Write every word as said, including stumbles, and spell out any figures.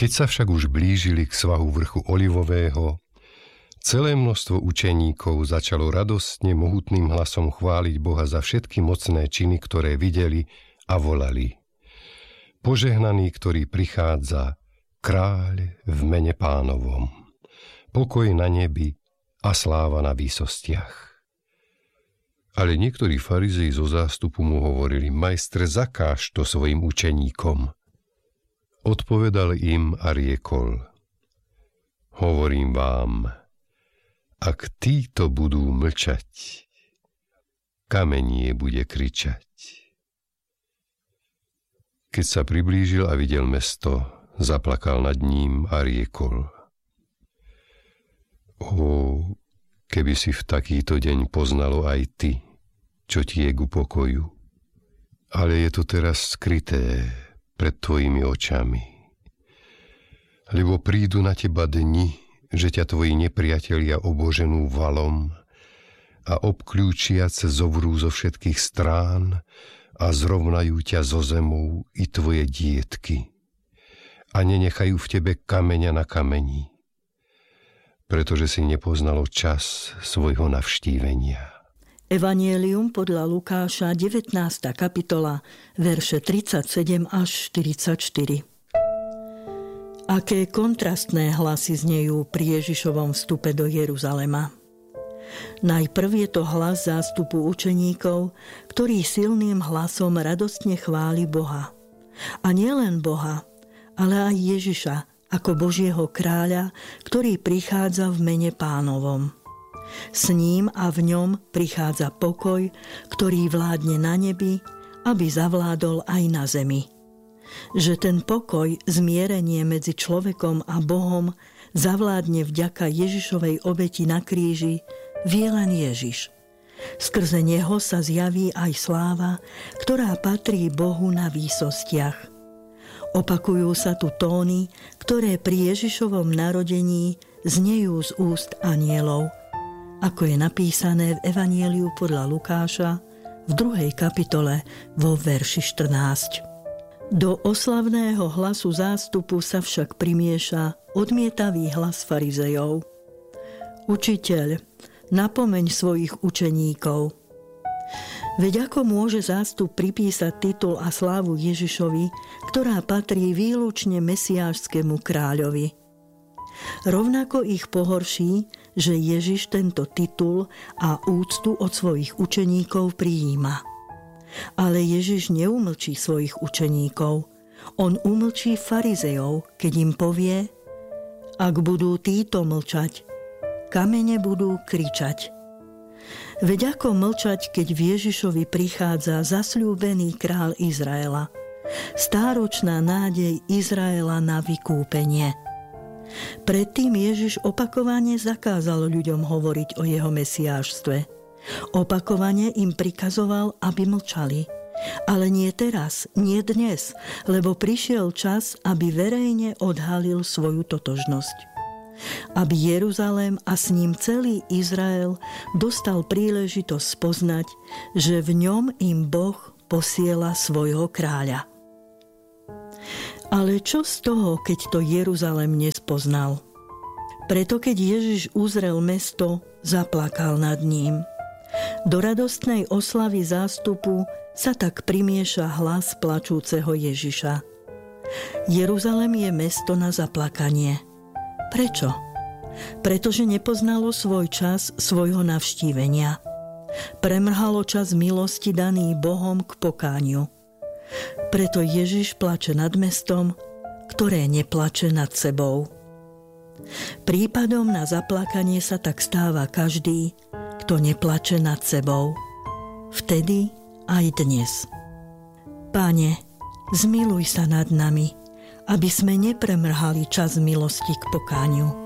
Keď sa však už blížili k svahu vrchu Olivového, celé množstvo učeníkov začalo radostne mohutným hlasom chváliť Boha za všetky mocné činy, ktoré videli, a volali: Požehnaný, ktorý prichádza, kráľ v mene Pánovom. Pokoj na nebi a sláva na výsostiach. Ale niektorí farizei zo zástupu mu hovorili: Majstre, zakáž to svojim učeníkom. Odpovedal im a riekol: Hovorím vám, ak títo budú mlčať, kamenie bude kričať. Keď sa priblížil a videl mesto, zaplakal nad ním a riekol: Ó, keby si v takýto deň poznalo aj ty, čo ti je ku pokoju. Ale je to teraz skryté pred tvojimi očami. Lebo prídu na teba dni, že ťa tvoji nepriatelia oboženú valom a obkľúčiac zovrú zo všetkých strán a zrovnajú ťa zo zemou i tvoje dietky a nenechajú v tebe kameňa na kameni, pretože si nepoznalo čas svojho navštívenia. Evangelium podľa Lukáša, devätnásta kapitola, verše tridsaťsedem až štyridsaťštyri. Aké kontrastné hlasy znejú pri Ježišovom vstupe do Jeruzalema. Najprv je to hlas zástupu učeníkov, ktorý silným hlasom radostne chváli Boha. A nielen Boha, ale aj Ježiša ako Božieho kráľa, ktorý prichádza v mene Pánovom. S ním a v ňom prichádza pokoj, ktorý vládne na nebi, aby zavládol aj na zemi. Že ten pokoj, zmierenie medzi človekom a Bohom zavládne vďaka Ježišovej obeti na kríži, vie len Ježiš. Skrze neho sa zjaví aj sláva, ktorá patrí Bohu na výsostiach. Opakujú sa tu tóny, ktoré pri Ježišovom narodení znejú z úst anielov, ako je napísané v Evanjeliu podľa Lukáša v druhej kapitole vo verši štrnásť. Do oslavného hlasu zástupu sa však primieša odmietavý hlas farizejov. Učiteľ, napomeň svojich učeníkov. Veď ako môže zástup pripísať titul a slávu Ježišovi, ktorá patrí výlučne mesiášskému kráľovi? Rovnako ich pohorší, že Ježiš tento titul a úctu od svojich učeníkov prijíma. Ale Ježiš neumlčí svojich učeníkov. On umlčí farizejov, keď im povie: Ak budú títo mlčať, kamene budú kričať. Veď ako mlčať, keď v Ježišovi prichádza zasľúbený kráľ Izraela, stáročná nádej Izraela na vykúpenie. Predtým Ježiš opakovane zakázal ľuďom hovoriť o jeho mesiášstve. Opakovane im prikazoval, aby mlčali. Ale nie teraz, nie dnes, lebo prišiel čas, aby verejne odhalil svoju totožnosť. Aby Jeruzalém a s ním celý Izrael dostal príležitosť spoznať, že v ňom im Boh posiela svojho kráľa. Ale čo z toho, keď to Jeruzalém nespoznal? Preto keď Ježiš uzrel mesto, zaplakal nad ním. Do radostnej oslavy zástupu sa tak primieša hlas plačúceho Ježiša. Jeruzalém je mesto na zaplakanie. Prečo? Pretože nepoznalo svoj čas svojho navštívenia. Premrhalo čas milosti daný Bohom k pokániu. Preto Ježiš plače nad mestom, ktoré neplače nad sebou. Prípadom na zaplakanie sa tak stáva každý, kto neplače nad sebou. Vtedy aj dnes. Páne, zmiluj sa nad nami, aby sme nepremrhali čas milosti k pokániu.